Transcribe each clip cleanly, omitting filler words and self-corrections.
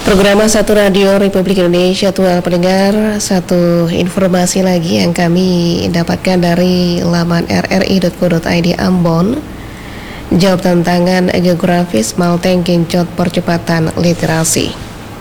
Program Satu Radio Republik Indonesia, tuan pendengar, satu informasi lagi yang kami dapatkan dari laman rri.co.id Ambon. Jawab tantangan geografis Malteng Gencot percepatan literasi.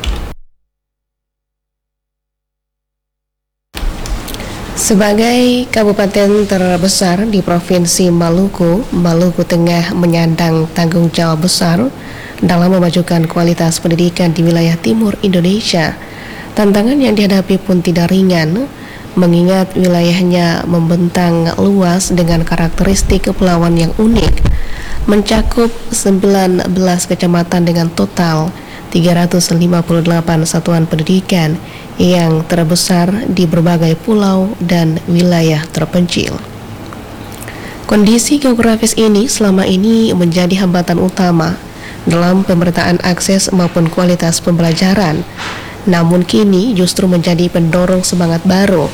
Sebagai kabupaten terbesar di Provinsi Maluku, Maluku Tengah menyandang tanggung jawab besar dalam memajukan kualitas pendidikan di wilayah timur Indonesia. Tantangan yang dihadapi pun tidak ringan, mengingat wilayahnya membentang luas dengan karakteristik kepulauan yang unik, mencakup 19 kecamatan dengan total 358 satuan pendidikan yang terbesar di berbagai pulau dan wilayah terpencil. Kondisi geografis ini selama ini menjadi hambatan utama dalam pemerataan akses maupun kualitas pembelajaran, namun kini justru menjadi pendorong semangat baru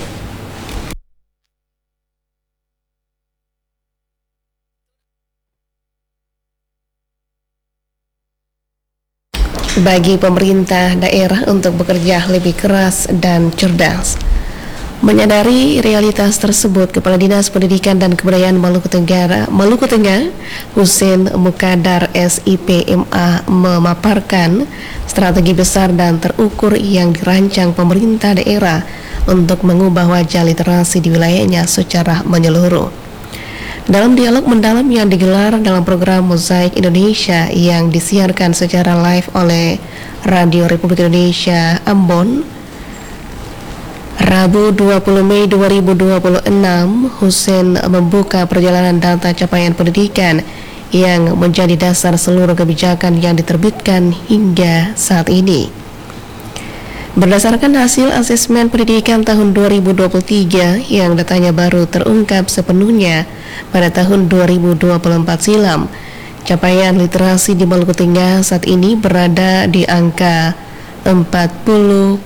bagi pemerintah daerah untuk bekerja lebih keras dan cerdas. Menyadari realitas tersebut, Kepala Dinas Pendidikan dan Kebudayaan Maluku Tengah, Husein Mukadar SIPMA, memaparkan strategi besar dan terukur yang dirancang pemerintah daerah untuk mengubah wajah literasi di wilayahnya secara menyeluruh. Dalam dialog mendalam yang digelar dalam program Mozaik Indonesia yang disiarkan secara live oleh Radio Republik Indonesia Ambon, Rabu 20 Mei 2026, Husein membuka perjalanan data capaian pendidikan yang menjadi dasar seluruh kebijakan yang diterbitkan hingga saat ini. Berdasarkan hasil asesmen pendidikan tahun 2023 yang datanya baru terungkap sepenuhnya pada tahun 2024 silam, capaian literasi di Maluku Tengah saat ini berada di angka 40,25%,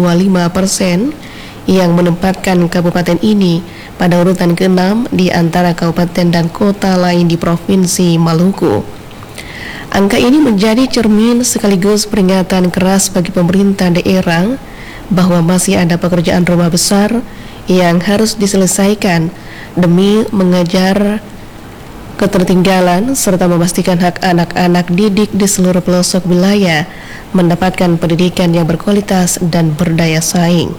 yang menempatkan kabupaten ini pada urutan ke-6 di antara kabupaten dan kota lain di Provinsi Maluku. Angka ini menjadi cermin sekaligus peringatan keras bagi pemerintah daerah bahwa masih ada pekerjaan rumah besar yang harus diselesaikan demi mengejar ketertinggalan serta memastikan hak anak-anak didik di seluruh pelosok wilayah mendapatkan pendidikan yang berkualitas dan berdaya saing.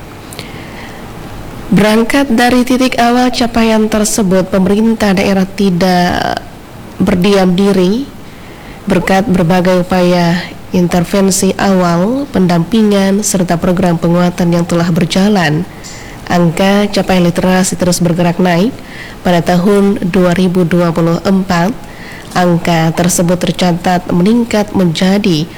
Berangkat dari titik awal capaian tersebut, pemerintah daerah tidak berdiam diri. Berkat berbagai upaya intervensi awal, pendampingan, serta program penguatan yang telah berjalan, angka capaian literasi terus bergerak naik. Pada tahun 2024, angka tersebut tercatat meningkat menjadi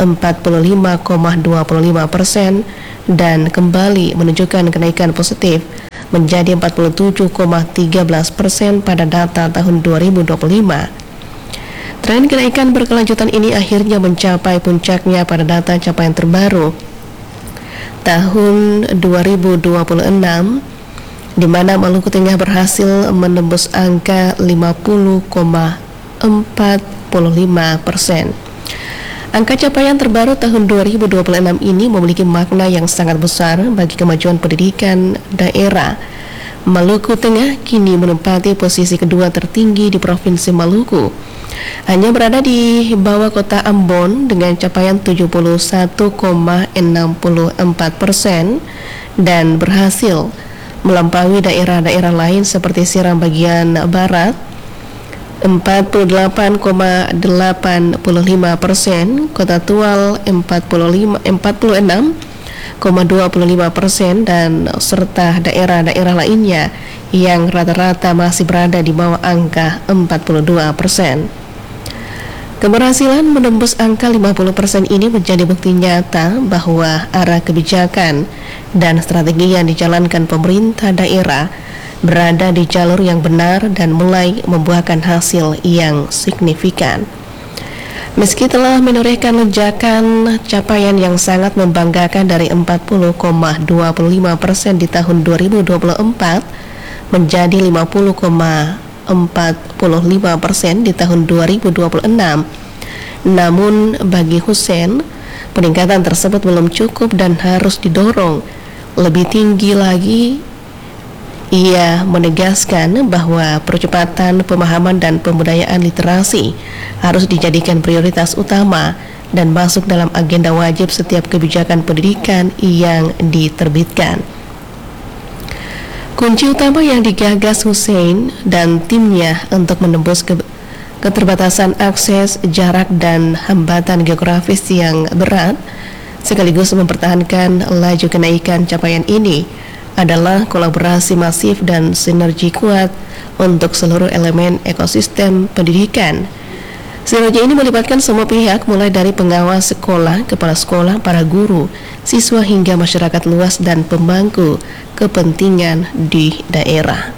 45,25% dan kembali menunjukkan kenaikan positif menjadi 47,13% pada data tahun 2025. Tren kenaikan berkelanjutan ini akhirnya mencapai puncaknya pada data capaian terbaru tahun 2026, di mana Maluku Tengah berhasil menembus angka 50,45%. Angka capaian terbaru tahun 2026 ini memiliki makna yang sangat besar bagi kemajuan pendidikan daerah. Maluku Tengah kini menempati posisi kedua tertinggi di Provinsi Maluku, hanya berada di bawah kota Ambon dengan capaian 71,64% dan berhasil melampaui daerah-daerah lain seperti Seram bagian Barat 48,85%, Kota Tual 46,25%, dan serta daerah-daerah lainnya yang rata-rata masih berada di bawah angka 42%. Keberhasilan menembus angka 50% ini menjadi bukti nyata bahwa arah kebijakan dan strategi yang dijalankan pemerintah daerah berada di jalur yang benar dan mulai membuahkan hasil yang signifikan. Meski telah menorehkan lonjakan capaian yang sangat membanggakan dari 40,25% di tahun 2024 menjadi 50,45% di tahun 2026, namun bagi Husein, peningkatan tersebut belum cukup dan harus didorong lebih tinggi lagi. Ia menegaskan bahwa percepatan pemahaman dan pembudayaan literasi harus dijadikan prioritas utama dan masuk dalam agenda wajib setiap kebijakan pendidikan yang diterbitkan. Kunci utama yang digagas Hussein dan timnya untuk menembus keterbatasan akses, jarak, dan hambatan geografis yang berat, sekaligus mempertahankan laju kenaikan capaian ini, adalah kolaborasi masif dan sinergi kuat untuk seluruh elemen ekosistem pendidikan. Sinergi ini melibatkan semua pihak, mulai dari pengawas sekolah, kepala sekolah, para guru, siswa, hingga masyarakat luas dan pemangku kepentingan di daerah.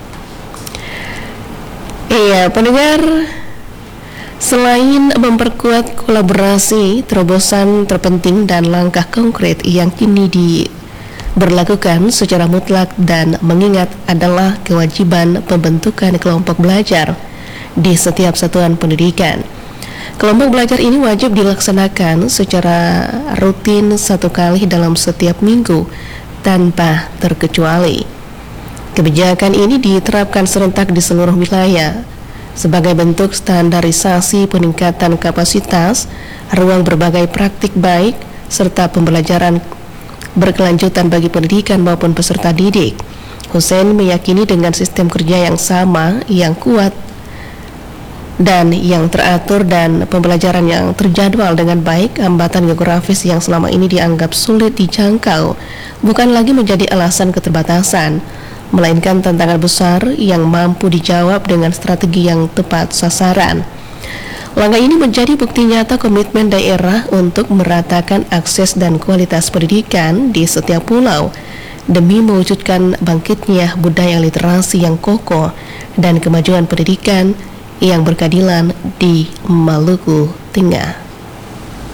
Iya, pendengar, selain memperkuat kolaborasi, terobosan terpenting dan langkah konkret yang kini diberlakukan secara mutlak dan mengingat adalah kewajiban pembentukan kelompok belajar di setiap satuan pendidikan. Kelompok belajar ini wajib dilaksanakan secara rutin 1 kali dalam setiap minggu tanpa terkecuali. Kebijakan ini diterapkan serentak di seluruh wilayah sebagai bentuk standarisasi peningkatan kapasitas, ruang berbagai praktik baik, serta pembelajaran berkelanjutan bagi pendidikan maupun peserta didik. Hussein meyakini dengan sistem kerja yang sama, yang kuat, dan yang teratur, dan pembelajaran yang terjadwal dengan baik, hambatan geografis yang selama ini dianggap sulit dijangkau bukan lagi menjadi alasan keterbatasan, melainkan tantangan besar yang mampu dijawab dengan strategi yang tepat sasaran. Langkah ini menjadi bukti nyata komitmen daerah untuk meratakan akses dan kualitas pendidikan di setiap pulau demi mewujudkan bangkitnya budaya literasi yang kokoh dan kemajuan pendidikan yang berkeadilan di Maluku Tengah.